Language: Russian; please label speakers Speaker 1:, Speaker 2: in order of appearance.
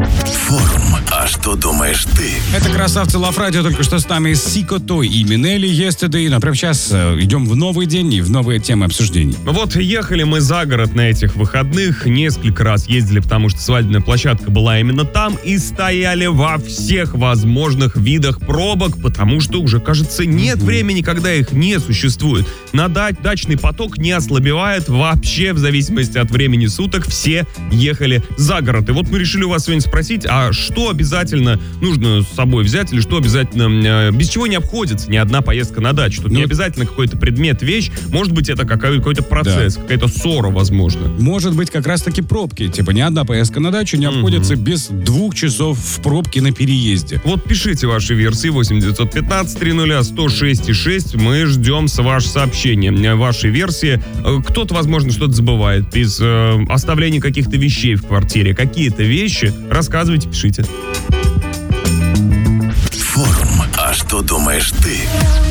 Speaker 1: Форум. А что думаешь ты?
Speaker 2: Это красавцы Лав Радио только что с нами Сико Той и Минели Yesterday. Но прямо сейчас идем в новый день и в новые темы обсуждений.
Speaker 3: Вот ехали мы за город на этих выходных, несколько раз ездили, потому что свадебная площадка была именно там, и стояли во всех возможных видах пробок, потому что уже, кажется, нет времени, когда их не существует. Дачный поток не ослабевает вообще в зависимости от времени суток, все ехали за город. И вот мы решили у вас сегодня спросить, а что обязательно нужно с собой взять, или что обязательно, без чего не обходится ни одна поездка на дачу? Тут не обязательно какой-то предмет, вещь, может быть, это какой-то процесс, какая-то ссора, возможно.
Speaker 2: Может быть, как раз-таки пробки. Типа ни одна поездка на дачу не обходится без 2 часов в пробке на переезде.
Speaker 3: Вот пишите ваши версии 8-915-300-106-6. Мы ждем с ваших сообщений, ваши версии. Кто-то, возможно, что-то забывает из оставления каких-то вещей в квартире. Какие-то вещи. Рассказывайте, пишите.
Speaker 1: Форум. А что думаешь ты?